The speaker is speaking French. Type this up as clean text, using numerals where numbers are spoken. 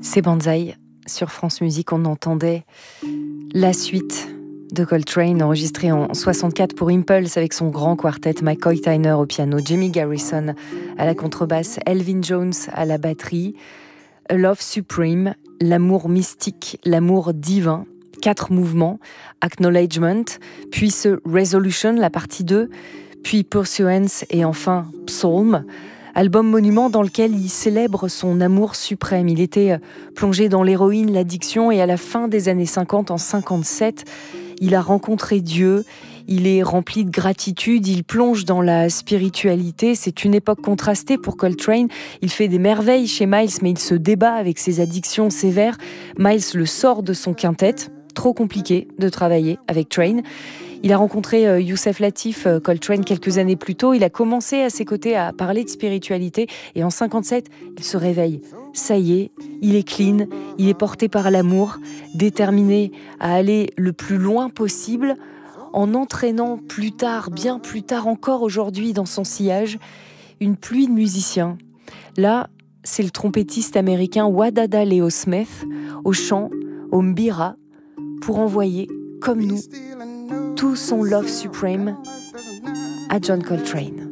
C'est Banzai. Sur France Musique, on entendait la suite de Coltrane, enregistrée en 64 pour Impulse avec son grand quartet, McCoy Tyner au piano, Jimmy Garrison à la contrebasse, Elvin Jones à la batterie. A Love Supreme, l'amour mystique, l'amour divin. 4 mouvements, Acknowledgement, puis ce Resolution, la partie 2, puis Pursuance et enfin Psalm. Album monument dans lequel il célèbre son amour suprême. Il était plongé dans l'héroïne, l'addiction, et à la fin des années 50, en 57, il a rencontré Dieu. Il est rempli de gratitude, il plonge dans la spiritualité. C'est une époque contrastée pour Coltrane. Il fait des merveilles chez Miles, mais il se débat avec ses addictions sévères. Miles le sort de son quintet. Trop compliqué de travailler avec Train. Il a rencontré Youssef Latif, Coltrane, quelques années plus tôt. Il a commencé à ses côtés à parler de spiritualité. Et en 57, il se réveille. Ça y est, il est clean, il est porté par l'amour, déterminé à aller le plus loin possible, en entraînant plus tard, bien plus tard encore aujourd'hui dans son sillage, une pluie de musiciens. Là, c'est le trompettiste américain Wadada Leo Smith, au chant, au mbira, pour envoyer, comme nous, tout son Love Supreme à John Coltrane.